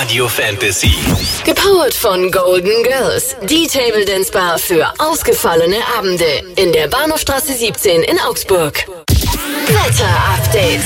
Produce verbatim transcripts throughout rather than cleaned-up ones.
Radio Fantasy. Gepowert von Golden Girls, die Table Dance Bar für ausgefallene Abende in der Bahnhofstraße siebzehn in Augsburg. Wetter-Update.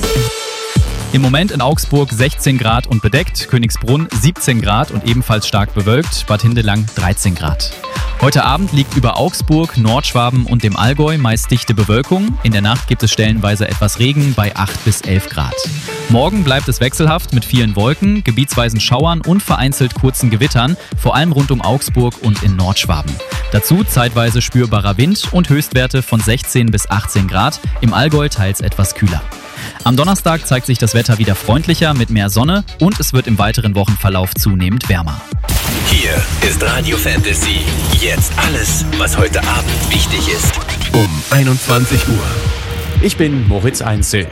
Im Moment in Augsburg sechzehn Grad und bedeckt, Königsbrunn siebzehn Grad und ebenfalls stark bewölkt, Bad Hindelang dreizehn Grad. Heute Abend liegt über Augsburg, Nordschwaben und dem Allgäu meist dichte Bewölkung. In der Nacht gibt es stellenweise etwas Regen bei acht bis elf Grad. Morgen bleibt es wechselhaft mit vielen Wolken, gebietsweisen Schauern und vereinzelt kurzen Gewittern, vor allem rund um Augsburg und in Nordschwaben. Dazu zeitweise spürbarer Wind und Höchstwerte von sechzehn bis achtzehn Grad, im Allgäu teils etwas kühler. Am Donnerstag zeigt sich das Wetter wieder freundlicher mit mehr Sonne und es wird im weiteren Wochenverlauf zunehmend wärmer. Hier ist Radio Fantasy. Jetzt alles, was heute Abend wichtig ist. Um einundzwanzig Uhr. Ich bin Moritz Einzel.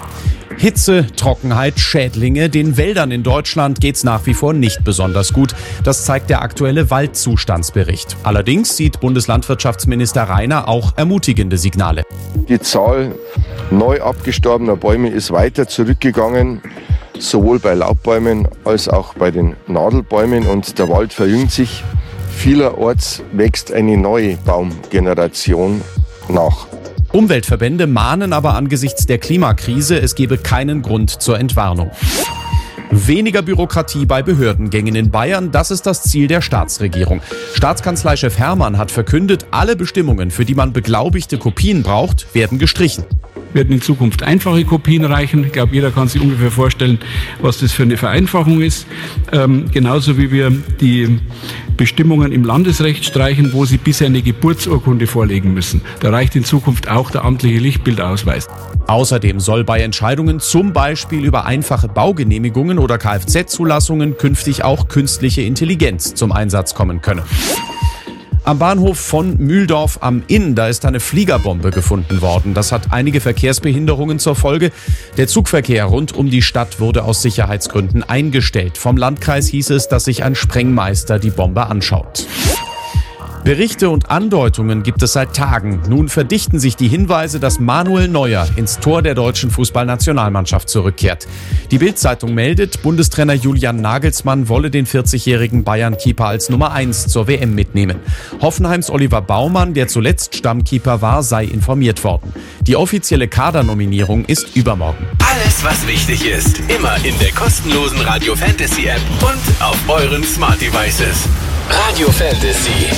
Hitze, Trockenheit, Schädlinge. Den Wäldern in Deutschland geht's nach wie vor nicht besonders gut. Das zeigt der aktuelle Waldzustandsbericht. Allerdings sieht Bundeslandwirtschaftsminister Rainer auch ermutigende Signale. Die Zahl neu abgestorbener Bäume ist weiter zurückgegangen, sowohl bei Laubbäumen als auch bei den Nadelbäumen, und der Wald verjüngt sich. Vielerorts wächst eine neue Baumgeneration nach. Umweltverbände mahnen aber angesichts der Klimakrise, es gebe keinen Grund zur Entwarnung. Weniger Bürokratie bei Behördengängen in Bayern, das ist das Ziel der Staatsregierung. Staatskanzleichef Hermann hat verkündet, alle Bestimmungen, für die man beglaubigte Kopien braucht, werden gestrichen. Werden in Zukunft einfache Kopien reichen. Ich glaube, jeder kann sich ungefähr vorstellen, was das für eine Vereinfachung ist. Ähm, genauso wie wir die Bestimmungen im Landesrecht streichen, wo Sie bisher eine Geburtsurkunde vorlegen müssen. Da reicht in Zukunft auch der amtliche Lichtbildausweis. Außerdem soll bei Entscheidungen zum Beispiel über einfache Baugenehmigungen oder Kfz-Zulassungen künftig auch künstliche Intelligenz zum Einsatz kommen können. Am Bahnhof von Mühldorf am Inn, da ist eine Fliegerbombe gefunden worden. Das hat einige Verkehrsbehinderungen zur Folge. Der Zugverkehr rund um die Stadt wurde aus Sicherheitsgründen eingestellt. Vom Landkreis hieß es, dass sich ein Sprengmeister die Bombe anschaut. Berichte und Andeutungen gibt es seit Tagen. Nun verdichten sich die Hinweise, dass Manuel Neuer ins Tor der deutschen Fußballnationalmannschaft zurückkehrt. Die Bild-Zeitung meldet, Bundestrainer Julian Nagelsmann wolle den vierzigjährigen Bayern-Keeper als Nummer eins zur W M mitnehmen. Hoffenheims Oliver Baumann, der zuletzt Stammkeeper war, sei informiert worden. Die offizielle Kadernominierung ist übermorgen. Alles, was wichtig ist, immer in der kostenlosen Radio Fantasy App und auf euren Smart Devices. Radio Fantasy.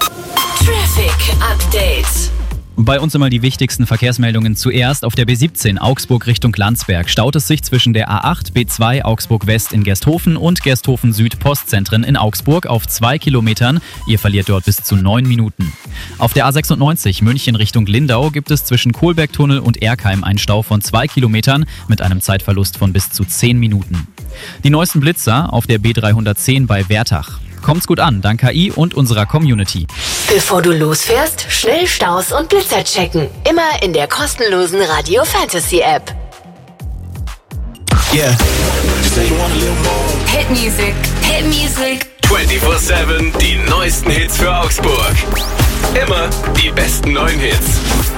Traffic Update. Bei uns immer die wichtigsten Verkehrsmeldungen zuerst. Auf der B siebzehn Augsburg Richtung Landsberg staut es sich zwischen der A acht, B zwei Augsburg West in Gersthofen und Gersthofen Süd Postzentren in Augsburg auf zwei Kilometern. Ihr verliert dort bis zu neun Minuten. Auf der A sechsundneunzig München Richtung Lindau gibt es zwischen Kohlbergtunnel und Erkheim einen Stau von zwei Kilometern mit einem Zeitverlust von bis zu zehn Minuten. Die neuesten Blitzer auf der B dreihundertzehn bei Wertach. Kommt's gut an, dank K I und unserer Community. Bevor du losfährst, schnell Staus und Blitzer checken. Immer in der kostenlosen Radio Fantasy App. Yeah. Hit Music, Hit Music. vierundzwanzig sieben, die neuesten Hits für Augsburg. Immer die besten neuen Hits.